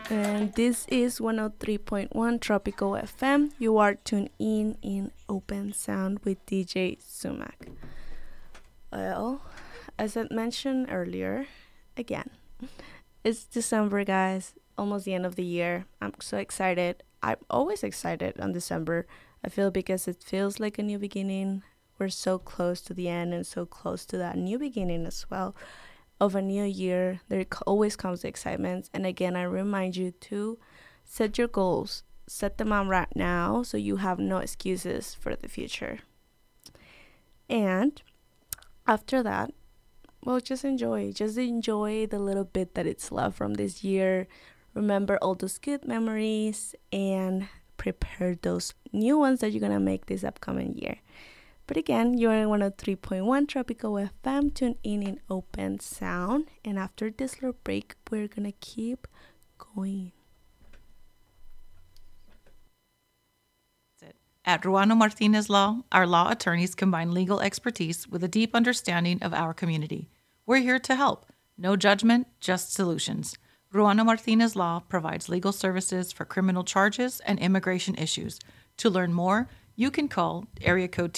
And this is 103.1 Tropical FM. You are tuned in Open Sound with DJ Sumac. Well, as I mentioned earlier, again, it's December, guys. Almost the end of the year. I'm so excited. I'm always excited on December. I feel because it feels like a new beginning. We're so close to the end and so close to that new beginning as well of a new year. There always comes the excitement. And again, I remind you to set your goals. Set them out right now so you have no excuses for the future. And after that, well, just enjoy. Just enjoy the little bit that it's left from this year. Remember all those good memories and prepare those new ones that you're going to make this upcoming year. But again, you're in 103.1 Tropical FM, tuned in Open Sound. And after this little break, we're going to keep going. At Ruano Martinez Law, our law attorneys combine legal expertise with a deep understanding of our community. We're here to help. No judgment, just solutions. Ruano Martinez Law provides legal services for criminal charges and immigration issues. To learn more, you can call area code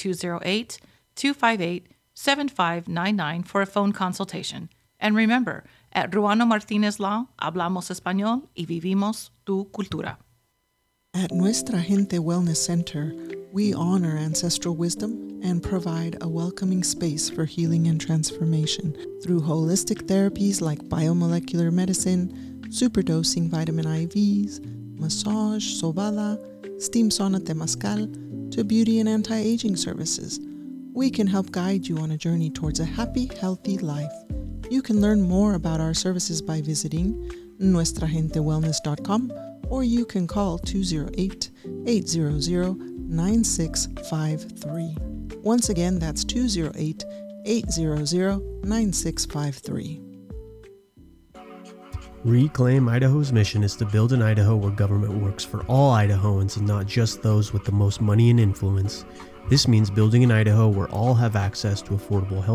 208-258-7599 for a phone consultation. And remember, at Ruano Martinez Law, hablamos español y vivimos tu cultura. At Nuestra Gente Wellness Center, we honor ancestral wisdom and provide a welcoming space for healing and transformation through holistic therapies like biomolecular medicine, superdosing vitamin IVs, massage, sobada, steam sauna temazcal, to beauty and anti-aging services. We can help guide you on a journey towards a happy, healthy life. You can learn more about our services by visiting nuestragentewellness.com, or you can call 208-800-9653. Once again, that's 208-800-9653. Reclaim Idaho's mission is to build an Idaho where government works for all Idahoans and not just those with the most money and influence. This means building an Idaho where all have access to affordable health